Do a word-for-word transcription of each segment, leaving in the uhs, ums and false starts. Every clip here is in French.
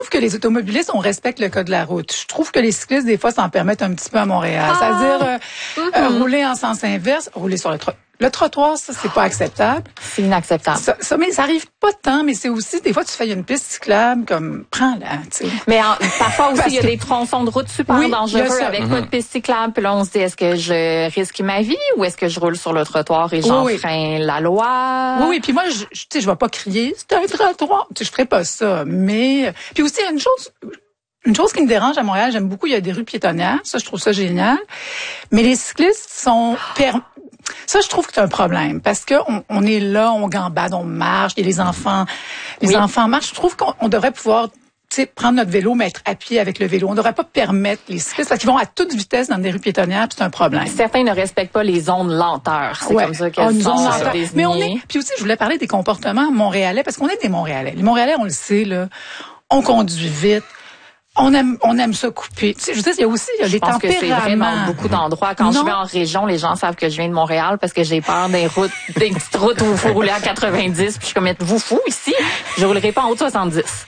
trouve que les automobilistes, on respecte le code de la route. Je trouve que les cyclistes, des fois, s'en permettent un petit peu à Montréal. Ah. C'est-à-dire euh, mm-hmm. euh, rouler en sens inverse, rouler sur le trottoir. Le trottoir, ça, c'est pas acceptable. C'est inacceptable. Ça, ça, mais ça arrive pas tant, mais c'est aussi, des fois, tu fais une piste cyclable, comme, prends-la, tu sais. Mais en, parfois aussi, il y a des tronçons de route super oui, dangereux avec mm-hmm. pas de piste cyclable. Puis là, on se dit, est-ce que je risque ma vie ou est-ce que je roule sur le trottoir et j'enfreins oui. la loi? Oui, oui. Puis moi, je, tu sais, je vais pas crier, c'est un trottoir. Tu sais, je ferais pas ça. Mais, puis aussi, il y a une chose, Une chose qui me dérange à Montréal, j'aime beaucoup, il y a des rues piétonnières. Ça, je trouve ça génial. Mais les cyclistes sont... Per... Ça, je trouve que c'est un problème. Parce que on, on est là, on gambade, on marche, et les enfants... Les oui. enfants marchent. Je trouve qu'on on devrait pouvoir... Tu sais, prendre notre vélo, mais être à pied avec le vélo. On ne devrait pas permettre les cyclistes parce qu'ils vont à toute vitesse dans des rues piétonnières, puis c'est un problème. Certains ne respectent pas les zones lenteur. C'est ouais. comme ça qu'elles oh, sont désignées. Mais on est. Puis aussi, je voulais parler des comportements montréalais parce qu'on est des Montréalais. Les Montréalais, on le sait là, on conduit vite. On aime, on aime ça couper. Tu sais, je veux dire, il y a aussi il y a je des pense tempéraments. Que c'est vrai dans beaucoup d'endroits. Quand non. je vais en région, les gens savent que je viens de Montréal parce que j'ai peur des routes, des petites routes où il faut rouler à quatre-vingt-dix. Puis je suis comme, êtes-vous fou ici? Je roulerai pas en haut de soixante-dix.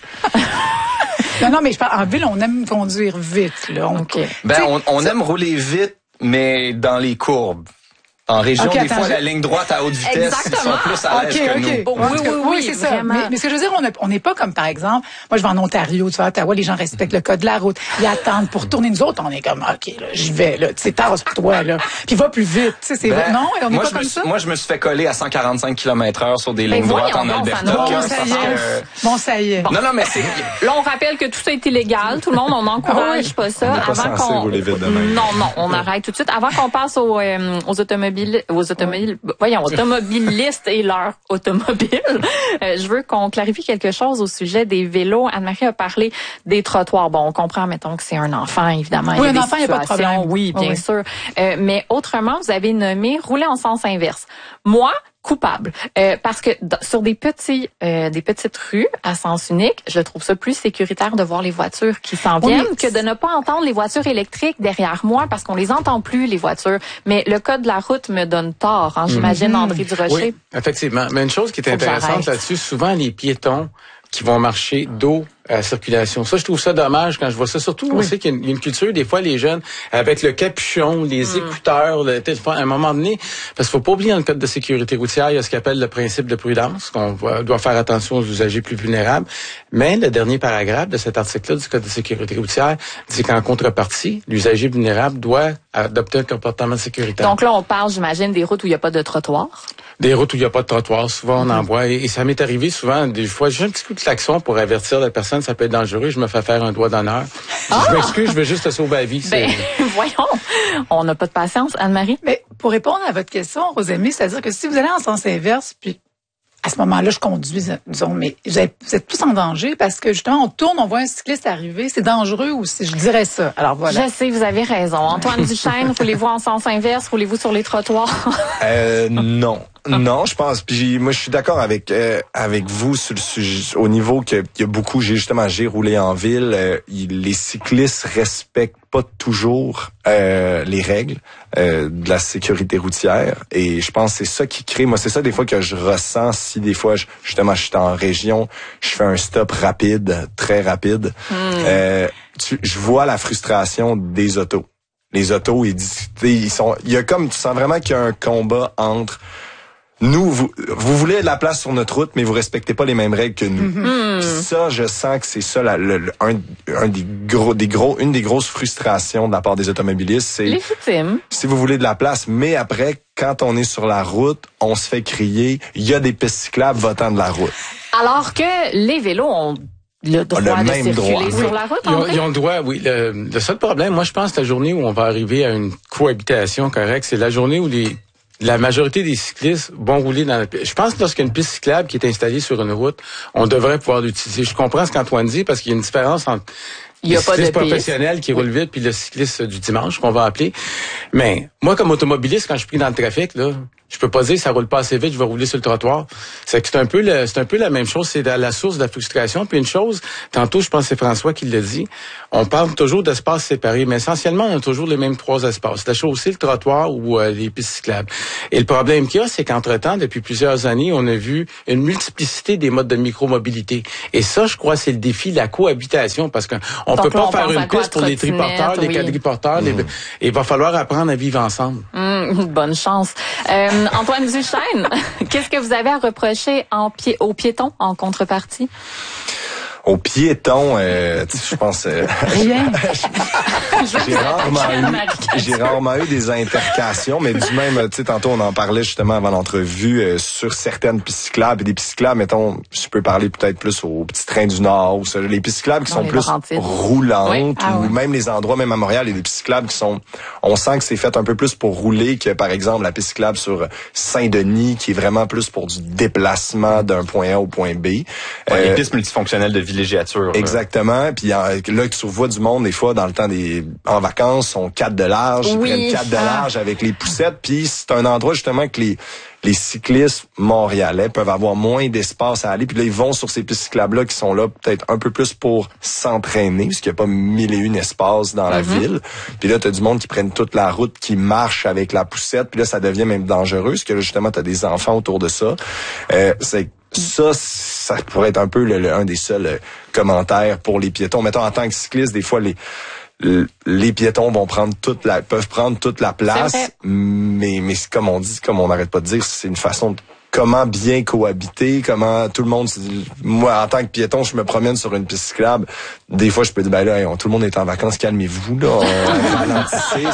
Non, non, mais je parle en ville, on aime conduire vite, là. On, okay. Ben, on, on aime rouler vite, mais dans les courbes. En région, okay, des attends, fois, je... la ligne droite à haute vitesse, Exactement. ils sont plus à l'aise okay, que okay. nous. Oui, oui, oui, oui c'est ça. Mais, mais ce que je veux dire, on n'est pas comme, par exemple, moi, je vais en Ontario, tu vois, à Ottawa, les gens respectent le code de la route. Ils attendent pour tourner. Nous autres, on est comme, OK, là, j'y vais, là, tu sais, tasse-toi, là. Puis va plus vite, tu sais, c'est ben, non, on n'est pas comme me, ça. Moi, je me suis fait coller à cent quarante-cinq kilomètres heure sur des lignes droites en Alberta. Bon, ça y est. Bon, ça y est. Non, non, mais c'est... Là, on rappelle que tout ça est illégal. Tout le monde, on n'encourage pas ça. Avant qu'on... Non, non, on arrête tout de suite. Avant qu'on passe aux automobiles, aux automobiles, voyons, automobilistes et leur automobile. Euh, je veux qu'on clarifie quelque chose au sujet des vélos. Anne-Marie a parlé des trottoirs. Bon, on comprend, mettons, que c'est un enfant, évidemment. Oui, il y a un enfant, il n'y a pas de problème. Oui, bien oh, oui. sûr. Euh, mais autrement, vous avez nommé rouler en sens inverse. Moi, coupable, euh, parce que d- sur des petits, euh, des petites rues à sens unique, je trouve ça plus sécuritaire de voir les voitures qui s'en viennent oui, que de ne pas entendre les voitures électriques derrière moi parce qu'on les entend plus les voitures. Mais le code de la route me donne tort, hein, j'imagine mmh. André Durocher. Oui, effectivement. Mais une chose qui est intéressante là-dessus, souvent les piétons qui vont marcher dos à la circulation. Ça, je trouve ça dommage quand je vois ça. Surtout, oui. on sait qu'il y a une culture, des fois, les jeunes, avec le capuchon, les mm. écouteurs, le téléphone, à un moment donné, parce qu'il faut pas oublier dans le code de sécurité routière, il y a ce qu'on appelle le principe de prudence, qu'on doit faire attention aux usagers plus vulnérables. Mais le dernier paragraphe de cet article-là du code de sécurité routière dit qu'en contrepartie, l'usager vulnérable doit adopter un comportement sécuritaire. Donc là, on parle, j'imagine, des routes où il n'y a pas de trottoir. Des routes où il n'y a pas de trottoir. Souvent, on mm-hmm. en voit. Et, et ça m'est arrivé souvent, des fois, j'ai un petit coup de klaxon pour avertir la personne, ça peut être dangereux, je me fais faire un doigt d'honneur. Ah! Je m'excuse, je veux juste te sauver la vie. Ben, voyons, on n'a pas de patience. Anne-Marie? Mais pour répondre à votre question, Rosemie, c'est-à-dire que si vous allez en sens inverse, puis à ce moment-là, je conduis, disons, mais vous êtes, vous êtes tous en danger parce que justement, on tourne, on voit un cycliste arriver, c'est dangereux aussi, je dirais ça. Alors voilà. Je sais, vous avez raison. Antoine Duchesne, roulez-vous en sens inverse, roulez-vous sur les trottoirs? euh, non. Non, je pense. Puis moi, je suis d'accord avec euh, avec vous sur le sujet, au niveau que il y a beaucoup. J'ai justement j'ai roulé en ville. Euh, il, les cyclistes respectent pas toujours euh, les règles euh, de la sécurité routière. Et je pense que c'est ça qui crée. Moi, c'est ça des fois que je ressens. Si des fois, je, justement, je suis en région, je fais un stop rapide, très rapide. Mm. Euh, tu, je vois la frustration des autos. Les autos, ils, ils sont. Il y a comme tu sens vraiment qu'il y a un combat entre nous, vous, vous voulez de la place sur notre route, mais vous respectez pas les mêmes règles que nous. Mm-hmm. Ça, je sens que c'est ça, la, le, le, un, un des gros, des gros, une des grosses frustrations de la part des automobilistes, c'est légitime. Si vous voulez de la place, mais après, quand on est sur la route, on se fait crier, il y a des pistes cyclables votant de la route. Alors que les vélos ont le droit le de circuler droit. sur oui. la route. Ils ont, ils ont le droit, oui. Le, le seul problème, moi, je pense que la journée où on va arriver à une cohabitation correcte, c'est la journée où les La majorité des cyclistes vont rouler dans la piste. Je pense que lorsqu'il y a une piste cyclable qui est installée sur une route, on devrait pouvoir l'utiliser. Je comprends ce qu'Antoine dit parce qu'il y a une différence entre il y a le pas cycliste de professionnel qui roule vite puis le cycliste du dimanche qu'on va appeler. Mais moi, comme automobiliste, quand je suis pris dans le trafic, là, je peux pas dire ça roule pas assez vite, je vais rouler sur le trottoir. C'est que c'est un peu le, c'est un peu la même chose, c'est la source de la frustration. Puis une chose, tantôt je pense que c'est François qui l'a dit, on parle toujours d'espaces séparés, mais essentiellement on a toujours les mêmes trois espaces, la chaussée, le trottoir ou euh, les pistes cyclables. Et le problème qu'il y a, c'est qu'entre-temps, depuis plusieurs années, on a vu une multiplicité des modes de micromobilité. Et ça, je crois, c'est le défi de la cohabitation, parce qu'on on peut pas faire une piste pour les triporteurs, oui. les quadriporteurs. Mmh. Les, il va falloir apprendre à vivre ensemble. Mmh, bonne chance. Euh, Antoine Duchesne, qu'est-ce que vous avez à reprocher en pied, aux piétons en contrepartie? Aux piétons, euh, je pense... Euh, Rien. j'ai, rarement eu, j'ai rarement eu des intercations, mais du même, tu sais, tantôt on en parlait justement avant l'entrevue, euh, sur certaines pistes cyclables. Et des pistes cyclables, mettons, je peux parler peut-être plus aux petits trains du Nord, ou ça, les pistes cyclables qui sont plus Laurentides. roulantes, oui. ah, ou oui. même les endroits, même à Montréal, il y a des pistes cyclables qui sont... On sent que c'est fait un peu plus pour rouler que, par exemple, la piste cyclable sur Saint-Denis, qui est vraiment plus pour du déplacement d'un point A au point B. Ouais, euh, les pistes multifonctionnelles de villégiature. Exactement. Puis là, tu revois du monde, des fois, dans le temps des en vacances, sont quatre de large, ils oui. prennent quatre de large avec les poussettes. Puis c'est un endroit, justement, que les les cyclistes montréalais peuvent avoir moins d'espace à aller. Puis là, ils vont sur ces pistes cyclables-là qui sont là peut-être un peu plus pour s'entraîner, parce qu'il n'y a pas mille et une espaces dans la mm-hmm. ville. Puis là, tu as du monde qui prennent toute la route, qui marche avec la poussette. Puis là, ça devient même dangereux, parce que là, justement, tu as des enfants autour de ça. Euh, c'est Ça, ça pourrait être un peu le, le, un des seuls euh, commentaires pour les piétons. Mettons, en tant que cycliste, des fois, les les piétons vont prendre toute la peuvent prendre toute la place, mais mais comme on dit, comme on n'arrête pas de dire, c'est une façon de comment bien cohabiter, comment tout le monde... Moi, en tant que piéton, je me promène sur une piste cyclable. Des fois, je peux dire, ben là, tout le monde est en vacances, calmez-vous, là. On, ralentissez,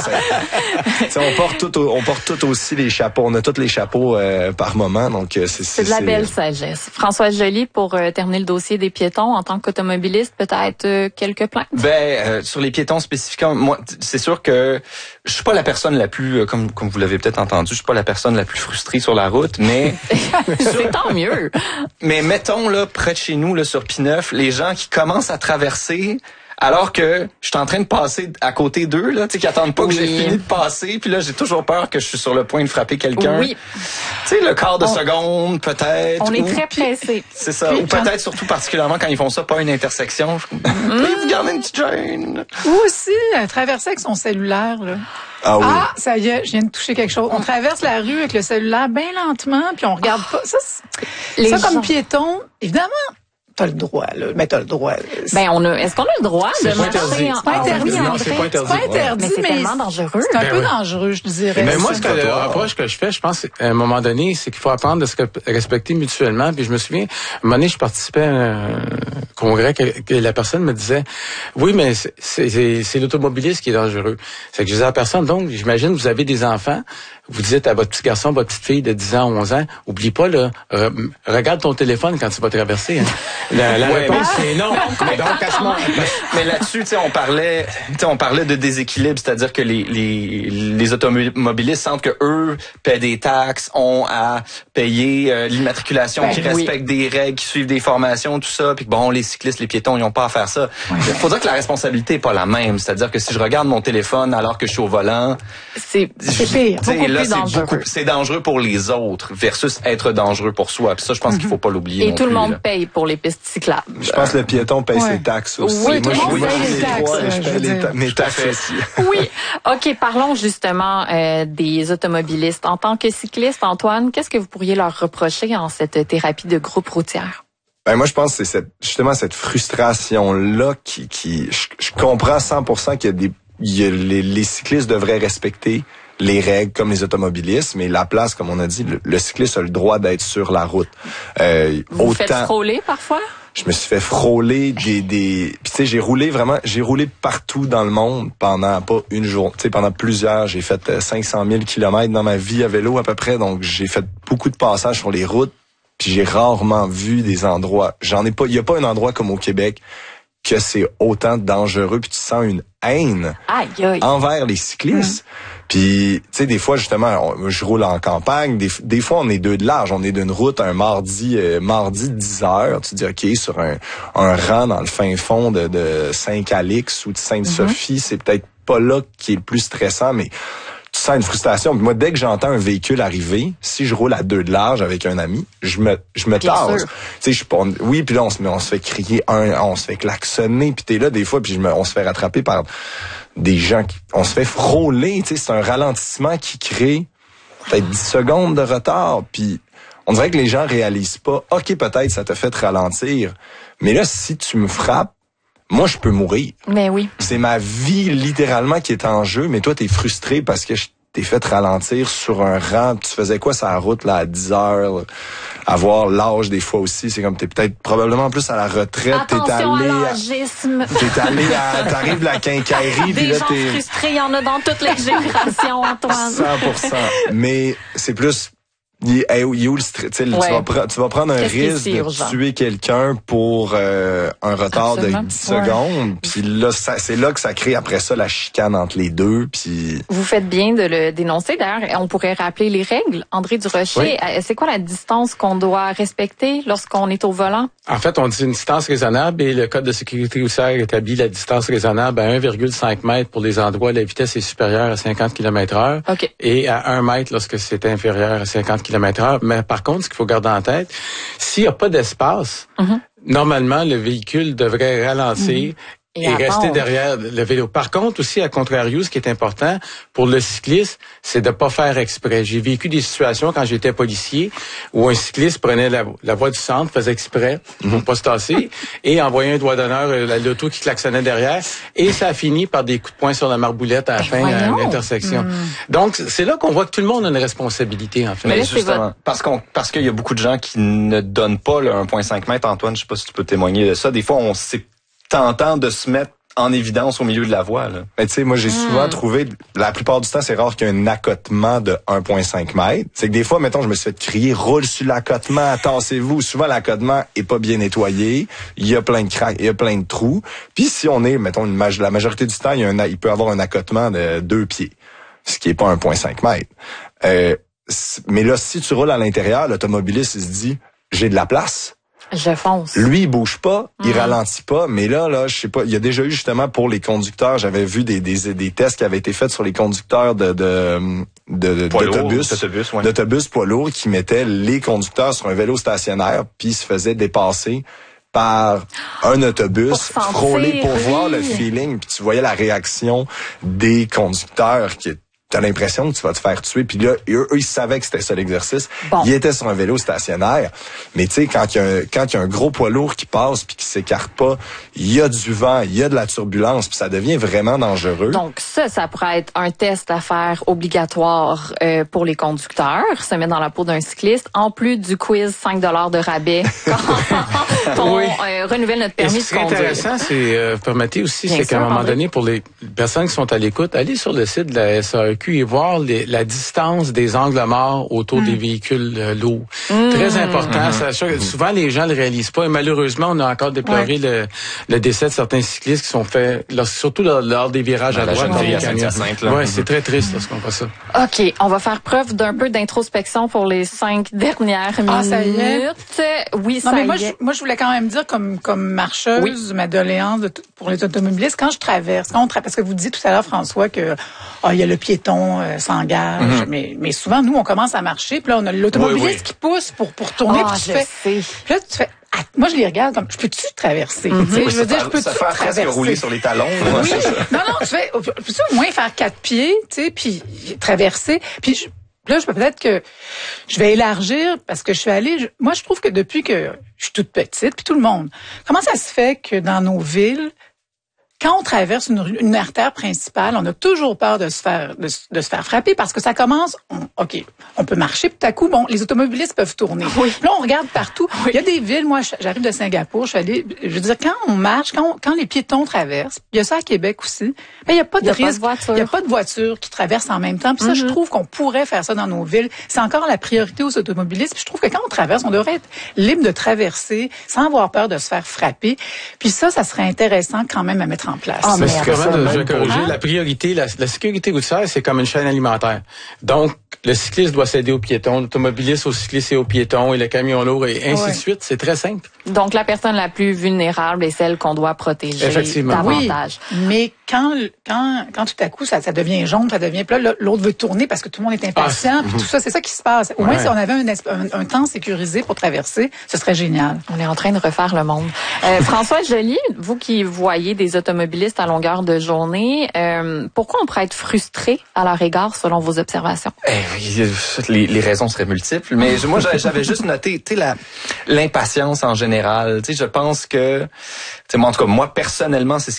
ça, on porte tout, on porte tout aussi les chapeaux. On a tous les chapeaux euh, par moment, donc c'est... C'est, c'est de la belle sagesse. Françoise Joly, pour euh, terminer le dossier des piétons, en tant qu'automobiliste, peut-être euh, quelques plaintes? Ben, euh, sur les piétons spécifiquement, moi, c'est sûr que je suis pas la personne la plus, euh, comme, comme vous l'avez peut-être entendu, je suis pas la personne la plus frustrée sur la route, mais... c'est tant mieux. Mais mettons, là, près de chez nous, là, sur Pineuf, les gens qui commencent à traverser alors que je suis en train de passer à côté d'eux, là, tu sais, qui attendent pas oui. que j'ai fini de passer, puis là, j'ai toujours peur que je suis sur le point de frapper quelqu'un. Oui. Tu sais, le quart de on, seconde, peut-être. On est ou, très pressé. C'est ça. Puis, ou peut-être, quand... surtout particulièrement quand ils font ça, pas une intersection. Mm. Vous gardez une petite gêne. Ou aussi, euh, traverser avec son cellulaire, là. Ah oui. Ah, ça y est, je viens de toucher quelque chose. On traverse la rue avec le cellulaire bien lentement, puis on regarde pas. Ça, c'est... ça gens... comme piéton, évidemment. T'as le droit, là. Mais t'as le droit. Ben, on a, est-ce qu'on a le droit c'est de marcher en... C'est pas interdit. Non, c'est pas interdit. C'est pas interdit, mais c'est mais tellement dangereux. C'est un ben peu oui. dangereux, je dirais. Mais moi, ce que le reproche que je fais, je pense, à un moment donné, c'est qu'il faut apprendre de se respecter mutuellement. Puis je me souviens, à un moment donné, je participais à un congrès que, que la personne me disait, oui, mais c'est, c'est, c'est l'automobiliste qui est dangereux. C'est que je disais à la personne, donc, j'imagine, vous avez des enfants, vous dites à votre petit garçon, votre petite fille de dix ans, onze ans, oublie pas, là, re, regarde ton téléphone quand tu vas traverser. Hein. La, la ouais, réponse, c'est non. Mais, donc, à ce moment, mais là-dessus, tu sais, on parlait, tu sais, on parlait de déséquilibre, c'est-à-dire que les, les, les automobilistes sentent que eux paient des taxes, ont à payer euh, l'immatriculation, ben, qui oui. respectent des règles, qui suivent des formations, tout ça, puis que bon, les cyclistes, les piétons, ils n'ont pas à faire ça. Il ouais. faut dire que la responsabilité est pas la même, c'est-à-dire que si je regarde mon téléphone alors que je suis au volant, c'est, c'est pire. Là, c'est dangereux. Beaucoup, c'est dangereux pour les autres versus être dangereux pour soi. Puis ça, je pense mm-hmm. qu'il faut pas l'oublier. Et non tout plus, le monde là. paye pour les pistes cyclables. Je pense que le piéton paye ouais. ses taxes aussi. Oui, moi, tout je, le monde paye les taxes. Trois, je paye les ta- mes taxes aussi. Oui. OK, parlons justement euh, des automobilistes. En tant que cycliste, Antoine, qu'est-ce que vous pourriez leur reprocher en cette thérapie de groupe routière? Ben moi, je pense que c'est cette, justement cette frustration-là qui... qui je, je comprends à cent pour cent qu'il y a des... Il y a les, les cyclistes devraient respecter les règles comme les automobilistes, mais la place, comme on a dit, le, le cycliste a le droit d'être sur la route. Euh, vous autant, vous faites frôler parfois? Je me suis fait frôler des... des puis tu sais, j'ai roulé vraiment... J'ai roulé partout dans le monde pendant pas une journée. Tu sais, pendant plusieurs. J'ai fait cinq cent mille kilomètres dans ma vie à vélo à peu près. Donc, j'ai fait beaucoup de passages sur les routes. Puis j'ai rarement vu des endroits... J'en ai pas... Il y a pas un endroit comme au Québec que c'est autant dangereux, puis tu sens une haine aïe, aïe. envers les cyclistes. Mmh. Puis, tu sais, des fois, justement, on, je roule en campagne, des, des fois, on est deux de large, on est d'une route un mardi euh, mardi dix heures, tu te dis, OK, sur un, un rang dans le fin fond de, de Saint-Calix ou de Sainte-Sophie, mmh. c'est peut-être pas là qui est le plus stressant, mais tu tu sens une frustration. Moi, dès que j'entends un véhicule arriver, si je roule à deux de large avec un ami, je me je me tasse. Tu sais, je suis pas... Oui, puis là, on se, on se fait crier, un, on se fait klaxonner, puis t'es là des fois, puis je me, on se fait rattraper par des gens qui... On se fait frôler, tu sais, c'est un ralentissement qui crée peut-être dix secondes de retard, puis on dirait que les gens réalisent pas, OK, peut-être ça t'a fait ralentir, mais là, si tu me frappes, moi, je peux mourir. Mais oui. C'est ma vie, littéralement, qui est en jeu, mais toi, t'es frustré parce que je t'ai fait ralentir sur un rang. Tu faisais quoi sur la route, là, à dix heures? Avoir l'âge, des fois aussi, c'est comme t'es peut-être probablement plus à la retraite. Attention t'es allé à l'âgisme. T'es allé à, t'arrives de la quincaillerie, Des puis là, gens t'es... frustrés, il y en a dans toutes les générations, Antoine. cent pour cent. Mais c'est plus... Il est où, il est où le stress? Tu, Ouais. vas pre- tu vas prendre un risque de urgent? tuer quelqu'un pour euh, un retard Absolument. de dix secondes. Puis là, ça, c'est là que ça crée après ça la chicane entre les deux. Puis Vous faites bien de le dénoncer. D'ailleurs, on pourrait rappeler les règles. André Durocher, Oui. euh, c'est quoi la distance qu'on doit respecter lorsqu'on est au volant? En fait, on dit une distance raisonnable et le Code de sécurité routière établit la distance raisonnable à un virgule cinq mètres pour les endroits où la vitesse est supérieure à cinquante kilomètres heure OK. et à un mètre lorsque c'est inférieur à cinquante kilomètres heure. Mais par contre, ce qu'il faut garder en tête, s'il n'y a pas d'espace, Mm-hmm. normalement, le véhicule devrait ralentir. Mm-hmm. Et Et, attendre. rester derrière le vélo. Par contre, aussi, à contrario, ce qui est important pour le cycliste, c'est de pas faire exprès. J'ai vécu des situations quand j'étais policier où un cycliste prenait la, la voie du centre, faisait exprès pour pas se tasser et envoyait un doigt d'honneur à l'auto qui klaxonnait derrière. Et ça a fini par des coups de poing sur la marboulette à la fin, à voyons. l'intersection. Donc, c'est là qu'on voit que tout le monde a une responsabilité, en fait. Mais Mais là, c'est justement, votre- parce qu'on parce qu'il y a beaucoup de gens qui ne donnent pas le un virgule cinq mètres. Antoine, je sais pas si tu peux témoigner de ça. Des fois, on c'est tentant de se mettre en évidence au milieu de la voie. Là. mais tu sais, moi j'ai souvent trouvé, la plupart du temps, c'est rare qu'il y ait un accotement de un virgule cinq mètres. C'est que des fois, mettons, je me suis fait crier, roule sur l'accotement, tassez-vous. Souvent, l'accotement est pas bien nettoyé. Il y a plein de craques, il y a plein de trous. Puis si on est, mettons, une maj- la majorité du temps, il y a un, il peut avoir un accotement de deux pieds, ce qui est pas un virgule cinq mètres. Euh, c- mais là, si tu roules à l'intérieur, l'automobiliste, il se dit, j'ai de la place. Je fonce. Lui, il bouge pas, il Mm. ralentit pas, mais là, là, je sais pas, il y a déjà eu justement pour les conducteurs, j'avais vu des, des, des tests qui avaient été faits sur les conducteurs de, de, de, Poids lourd, d'autobus, d'autobus, ouais. d'autobus poids lourds qui mettaient les conducteurs sur un vélo stationnaire puis se faisaient dépasser par un autobus, Pour sentir, frôler pour oui. voir le feeling, puis tu voyais la réaction des conducteurs qui t'as l'impression que tu vas te faire tuer. Puis là, eux, eux, ils savaient que c'était ça l'exercice. Bon. Ils étaient sur un vélo stationnaire. Mais tu sais, quand il y a un, quand il y a un gros poids lourd qui passe puis qui s'écarte pas, il y a du vent, il y a de la turbulence, puis ça devient vraiment dangereux. Donc ça, ça pourrait être un test à faire obligatoire euh, pour les conducteurs, se mettre dans la peau d'un cycliste, en plus du quiz cinq dollars de rabais quand on Oui. euh, renouvelle notre Et permis ce de qui est conduire. intéressant, c'est, euh, permettez aussi, Bien c'est qu'à sûr, un moment André. donné, pour les personnes qui sont à l'écoute, allez sur le site de la S A E Q et voir les- la distance des angles morts autour des véhicules euh, lourds. Très important. Ça, ça, souvent, les gens le réalisent pas. Et malheureusement, on a encore déploré le, le décès de certains cyclistes qui sont faits, lors- surtout lors, lors des virages Ben, à la droite. jeune dans fille les à camions. Saint-Hyacinthe, là. Ouais, c'est très triste lorsqu'on voit ça. OK, on va faire preuve d'un peu d'introspection pour les cinq dernières Ah, ça y est? minutes. Oui, Non, ça mais moi, y je, est. moi, je voulais quand même dire, comme, comme marcheuse, ma doléance de t- pour les automobilistes, quand je traverse, quand on tra- parce que vous dites tout à l'heure, François, que ah, il y a le piéton euh, s'engage, mais, mais souvent, nous, on commence à marcher, puis là, on a l'automobiliste Oui, oui. qui pousse pour, pour tourner, Ah, puis tu je fais... sais. Puis là, tu fais... Ah, moi, je les regarde comme, je peux-tu traverser? Tu sais, Oui, je veux ça dire, fait- je peux-tu ça fait presque traverser? rouler sur les talons. là. Oui. Non, non, tu fais, peux-tu au moins faire quatre pieds, tu sais, puis traverser, puis je- là, je peux peut-être que je vais élargir parce que je suis allée. je- moi, je trouve que depuis que je suis toute petite, puis tout le monde, comment ça se fait que dans nos villes, quand on traverse une, rue- une artère principale, on a toujours peur de se faire de, se- de se faire frapper parce que ça commence. On, ok, on peut marcher, puis tout à coup, bon, les automobilistes peuvent tourner. Oui. Là, on regarde partout. Il y a des villes. Moi, j'arrive de Singapour. Je suis allée. Je veux dire, quand on marche, quand, on- quand les piétons traversent, il y a ça à Québec aussi. Ben, il y a pas de Il y a pas de risque. voiture. Il y a pas de voiture qui traverse en même temps. Puis ça, je trouve qu'on pourrait faire ça dans nos villes. C'est encore la priorité aux automobilistes. Puis je trouve que quand on traverse, on devrait être libre de traverser sans avoir peur de se faire frapper. Puis ça, ça serait intéressant quand même à mettre en place. Ah, Mais mais c'est après comment ça, de, même je vais pour- corriger Hein? la priorité, la, la sécurité routière, c'est comme une chaîne alimentaire. Donc, le cycliste doit céder au piéton, l'automobiliste au cycliste et au piéton, et le camion lourd, et ainsi ouais. de suite. C'est très simple. Donc, la personne la plus vulnérable est celle qu'on doit protéger Effectivement. davantage. Oui, mais quand, quand, quand tout à coup, ça, ça devient jaune, ça devient... Puis là, l'autre veut tourner parce que tout le monde est impatient, ah, puis tout ça, c'est ça qui se passe. Au ouais. moins, si on avait un, un, un temps sécurisé pour traverser, ce serait génial. On est en train de refaire le monde. Euh, François Joly, vous qui voyez des automobilistes à longueur de journée, euh, pourquoi on pourrait être frustré à leur égard, selon vos observations? Eh, les, les raisons seraient multiples, mais moi, j'avais juste noté, tu sais, la, l'impatience en général. Tu sais, je pense que, tu sais, moi, en tout cas, moi, personnellement, c'est ce